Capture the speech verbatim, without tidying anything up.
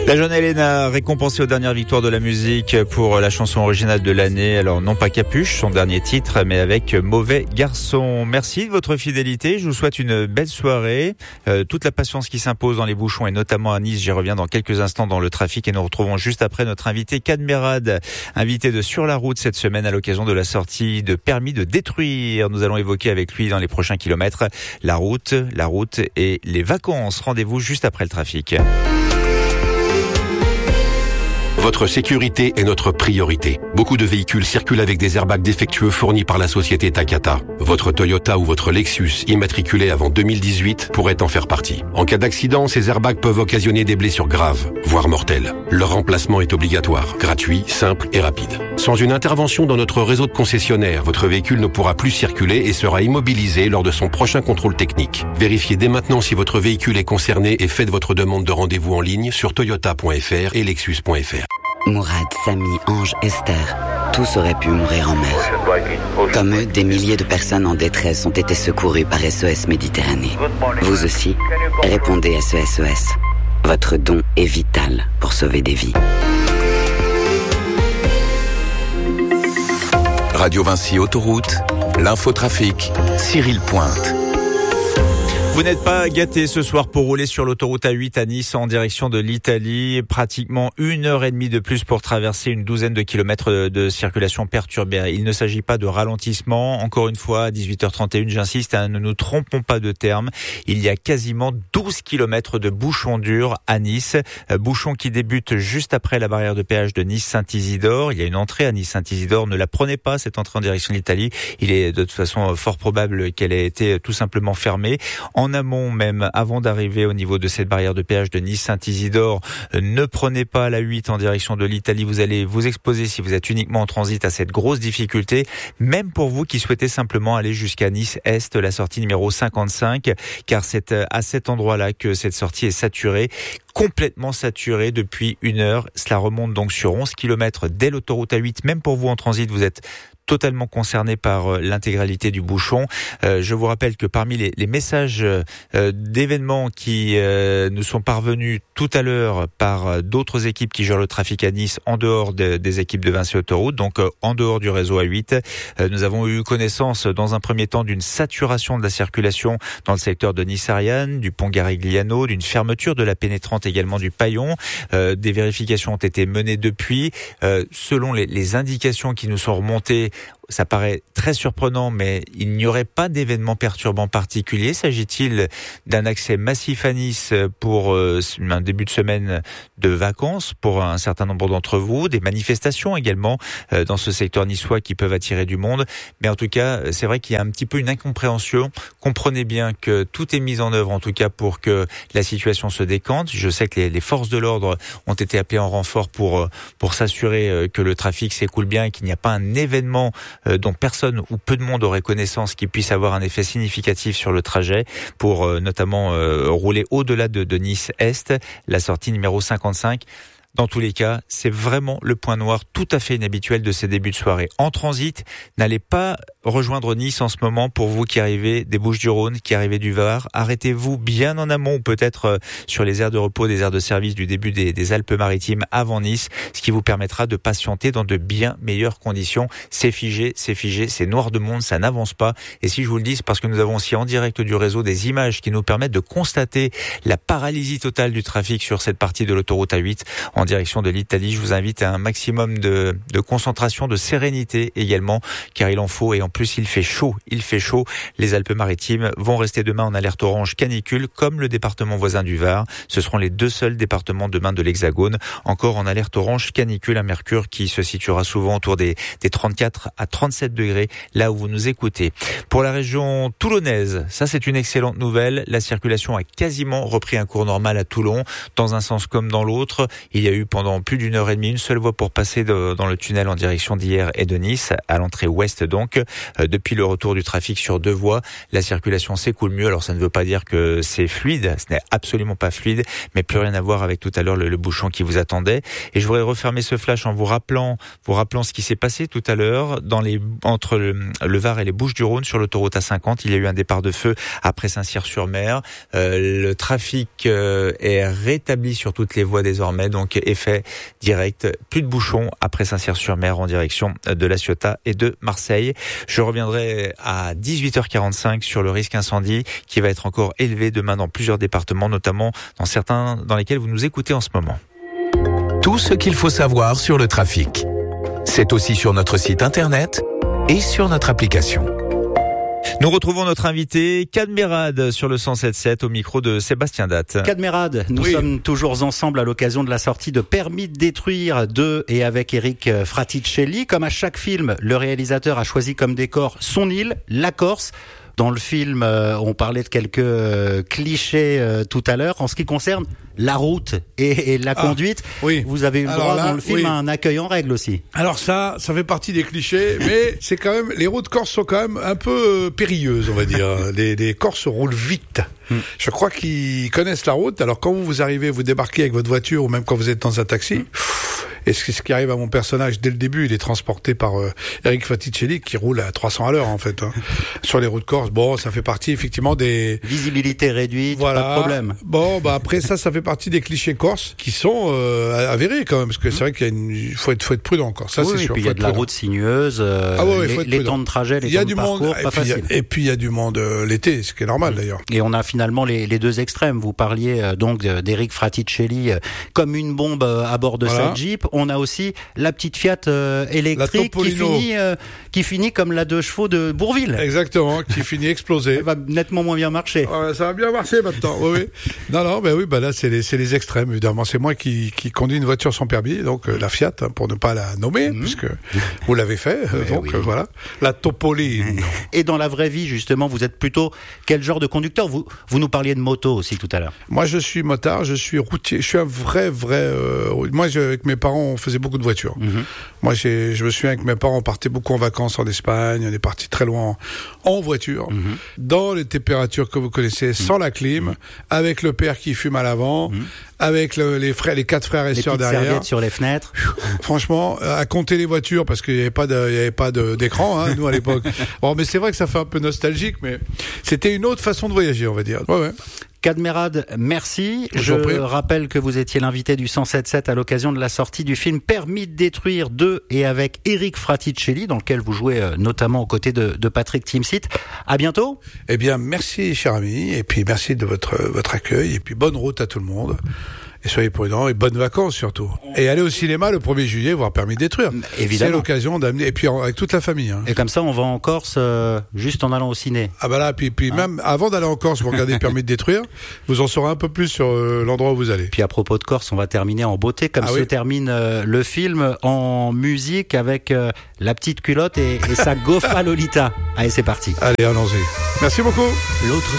La jeune Elena, récompensée aux dernières victoires de la musique pour la chanson originale de l'année. Alors non pas Capuche, son dernier titre, mais avec Mauvais Garçon. Merci de votre fidélité. Je vous souhaite une belle soirée. Euh, toute la patience qui s'impose dans les bouchons et notamment à Nice. J'y reviens dans quelques instants dans le trafic et nous retrouvons juste après notre invité Cadmerad, invité de Sur la route cette semaine à l'occasion de la sortie de Permis de détruire. Nous allons évoquer avec lui dans les prochains kilomètres la route, la route et les vacances. Rendez-vous juste après le trafic. Votre sécurité est notre priorité. Beaucoup de véhicules circulent avec des airbags défectueux fournis par la société Takata. Votre Toyota ou votre Lexus, immatriculé avant deux mille dix-huit, pourrait en faire partie. En cas d'accident, ces airbags peuvent occasionner des blessures graves, voire mortelles. Leur remplacement est obligatoire, gratuit, simple et rapide. Sans une intervention dans notre réseau de concessionnaires, votre véhicule ne pourra plus circuler et sera immobilisé lors de son prochain contrôle technique. Vérifiez dès maintenant si votre véhicule est concerné et faites votre demande de rendez-vous en ligne sur toyota point f r et lexus point f r. Mourad, Samy, Ange, Esther, tous auraient pu mourir en mer. Comme eux, des milliers de personnes en détresse ont été secourues par S O S Méditerranée. Vous aussi, répondez à ce S O S. Votre don est vital pour sauver des vies. Radio Vinci Autoroute, l'infotrafic, Cyril Pointe. Vous n'êtes pas gâtés ce soir pour rouler sur l'autoroute A huit à Nice en direction de l'Italie. Pratiquement une heure et demie de plus pour traverser une douzaine de kilomètres de circulation perturbée. Il ne s'agit pas de ralentissement. Encore une fois, à dix-huit heures trente et une, j'insiste, hein, ne nous trompons pas de terme. Il y a quasiment douze kilomètres de bouchons durs à Nice. Bouchons qui débutent juste après la barrière de péage de Nice-Saint-Isidore. Il y a une entrée à Nice-Saint-Isidore. Ne la prenez pas, cette entrée en direction de l'Italie. Il est de toute façon fort probable qu'elle ait été tout simplement fermée. En amont même, avant d'arriver au niveau de cette barrière de péage de Nice-Saint-Isidore, ne prenez pas la huit en direction de l'Italie. Vous allez vous exposer, si vous êtes uniquement en transit, à cette grosse difficulté. Même pour vous qui souhaitez simplement aller jusqu'à Nice-Est, la sortie numéro cinquante-cinq, car c'est à cet endroit-là que cette sortie est saturée. Complètement saturée depuis une heure. Cela remonte donc sur onze kilomètres dès l'autoroute A huit. Même pour vous en transit, vous êtes totalement concerné par l'intégralité du bouchon. Euh, je vous rappelle que parmi les, les messages euh, d'événements qui euh, nous sont parvenus tout à l'heure par d'autres équipes qui gèrent le trafic à Nice en dehors de, des équipes de Vinci Autoroute, donc euh, en dehors du réseau A huit, euh, nous avons eu connaissance dans un premier temps d'une saturation de la circulation dans le secteur de Nice-Ariane, du pont Garigliano, d'une fermeture de la pénétrante également du Paillon. Euh, des vérifications ont été menées depuis. Euh, selon les, les indications qui nous sont remontées, ça paraît très surprenant, mais il n'y aurait pas d'événement perturbant particulier. S'agit-il d'un accès massif à Nice pour euh, un début de semaine de vacances pour un certain nombre d'entre vous, des manifestations également euh, dans ce secteur niçois qui peuvent attirer du monde. Mais en tout cas, c'est vrai qu'il y a un petit peu une incompréhension. Comprenez bien que tout est mis en œuvre, en tout cas pour que la situation se décante. Je sais que les, les forces de l'ordre ont été appelées en renfort pour pour s'assurer que le trafic s'écoule bien et qu'il n'y a pas un événement Euh, dont personne ou peu de monde aurait connaissance qui puisse avoir un effet significatif sur le trajet pour euh, notamment euh, rouler au-delà de, de Nice-Est, la sortie numéro cinquante-cinq. Dans tous les cas, c'est vraiment le point noir tout à fait inhabituel de ces débuts de soirée. En transit, n'allez pas rejoindre Nice en ce moment pour vous qui arrivez des Bouches-du-Rhône, qui arrivez du Var. Arrêtez-vous bien en amont ou peut-être sur les aires de repos, des aires de service du début des, des Alpes-Maritimes avant Nice, ce qui vous permettra de patienter dans de bien meilleures conditions. C'est figé, c'est figé, c'est noir de monde, ça n'avance pas. Et si je vous le dis, c'est parce que nous avons aussi en direct du réseau des images qui nous permettent de constater la paralysie totale du trafic sur cette partie de l'autoroute A huit en direction de l'Italie. Je vous invite à un maximum de, de concentration, de sérénité également, car il en faut et en plus il fait chaud, il fait chaud. Les Alpes-Maritimes vont rester demain en alerte orange canicule, comme le département voisin du Var. Ce seront les deux seuls départements demain de l'Hexagone, encore en alerte orange canicule, un mercure qui se situera souvent autour des, des trente-quatre à trente-sept degrés, là où vous nous écoutez. Pour la région toulonnaise, ça c'est une excellente nouvelle. La circulation a quasiment repris un cours normal à Toulon, dans un sens comme dans l'autre. Il y a eu pendant plus d'une heure et demie une seule voie pour passer de, dans le tunnel en direction d'Hyères et de Nice, à l'entrée ouest donc. Euh, depuis le retour du trafic sur deux voies, la circulation s'écoule mieux. Alors ça ne veut pas dire que c'est fluide, ce n'est absolument pas fluide, mais plus rien à voir avec tout à l'heure le, le bouchon qui vous attendait. Et je voudrais refermer ce flash en vous rappelant, vous rappelant ce qui s'est passé tout à l'heure dans les, entre le, le Var et les Bouches-du-Rhône sur l'autoroute A cinquante. Il y a eu un départ de feu après Saint-Cyr-sur-Mer. Euh, le trafic euh, est rétabli sur toutes les voies désormais, donc effet direct, plus de bouchons après Saint-Cyr-sur-Mer en direction de La Ciotat et de Marseille. Je reviendrai à dix-huit heures quarante-cinq sur le risque incendie qui va être encore élevé demain dans plusieurs départements, notamment dans certains dans lesquels vous nous écoutez en ce moment. Tout ce qu'il faut savoir sur le trafic. C'est aussi sur notre site internet et sur notre application. Nous retrouvons notre invité Cadmerade sur le cent sept sept au micro de Sébastien Datte. Cadmerade, nous oui. sommes toujours ensemble à l'occasion de la sortie de Permis de détruire de et avec Eric Fraticelli. Comme à chaque film, le réalisateur a choisi comme décor son île, la Corse. Dans le film, euh, on parlait de quelques euh, clichés euh, tout à l'heure. En ce qui concerne la route et, et la ah, conduite, oui. vous avez eu le droit là, dans le film oui. à un accueil en règle aussi. Alors ça, ça fait partie des clichés, mais c'est quand même, les routes corses sont quand même un peu euh, périlleuses, on va dire. les, les Corses roulent vite. Hmm. Je crois qu'ils connaissent la route. Alors quand vous, vous arrivez, vous débarquez avec votre voiture ou même quand vous êtes dans un taxi, hmm. et ce, ce qui arrive à mon personnage dès le début, il est transporté par euh, Eric Fraticelli qui roule à trois cents à l'heure en fait hein, sur les routes corses. Bon, ça fait partie effectivement des visibilité réduite, voilà. Pas de problème. Bon, bah après ça, ça fait partie des clichés corses qui sont euh, avérés quand même, parce que mmh. c'est vrai qu'il y a une, il faut être, faut être prudent encore. Ça oui, c'est sûr. Et puis il y a de la route sinueuse, euh, ah ouais, les, les temps de trajet, les temps de parcours, monde, pas et puis, facile. Et puis il y a du monde euh, l'été, ce qui est normal mmh. d'ailleurs. Et on a finalement les, les deux extrêmes. Vous parliez euh, donc d'Eric Fraticelli euh, comme une bombe euh, à bord de voilà. sa Jeep. On a aussi la petite Fiat euh, électrique qui finit, euh, qui finit comme la deux chevaux de Bourville. Exactement, qui finit explosée. Elle va nettement moins bien marcher. Ouais, ça va bien marcher maintenant. Oui, oui. Non, non, ben oui, ben là c'est les, c'est les extrêmes évidemment. C'est moi qui, qui conduis une voiture sans permis, donc euh, la Fiat hein, pour ne pas la nommer, mmh. puisque vous l'avez fait. Euh, donc oui. euh, voilà, la Topolino. Et dans la vraie vie justement, vous êtes plutôt quel genre de conducteur ? Vous, vous nous parliez de moto aussi tout à l'heure. Moi, je suis motard, je suis routier. Je suis un vrai, vrai. Euh, moi, je, avec mes parents, on faisait beaucoup de voitures. Mmh. Moi, j'ai, je me souviens avec mes parents, on partait beaucoup en vacances en Espagne. On est parti très loin en, en voiture, mmh. dans les températures que vous connaissez, sans mmh. la clim, mmh. avec le père qui fume à l'avant, mmh. avec le, les frères, les quatre frères et les sœurs derrière. Serviettes sur les fenêtres. Franchement, à compter les voitures parce qu'il n'y avait pas de, il y avait pas de, d'écran, hein, nous à l'époque. Bon, mais c'est vrai que ça fait un peu nostalgique, mais c'était une autre façon de voyager, on va dire. Ouais, ouais. Cadmerade, merci. Je, Je rappelle que vous étiez l'invité du cent sept sept à l'occasion de la sortie du film Permis de détruire de et avec Eric Fraticelli, dans lequel vous jouez notamment aux côtés de, de Patrick Timsit. À bientôt. Eh bien, merci, cher ami, et puis merci de votre, votre accueil, et puis bonne route à tout le monde. Et soyez prudents et bonnes vacances surtout. Et allez au cinéma le premier juillet voir Permis de détruire. Évidemment. C'est l'occasion d'amener, et puis avec toute la famille. Hein. Et comme ça, on va en Corse euh, juste en allant au ciné. Ah bah là, puis, puis hein même avant d'aller en Corse pour regarder Permis de détruire, vous en saurez un peu plus sur euh, l'endroit où vous allez. Puis à propos de Corse, on va terminer en beauté, comme ah se oui. termine euh, le film en musique avec euh, la petite culotte et, et sa Gofa Lolita. Allez, c'est parti. Allez, allons-y. Merci beaucoup. L'autre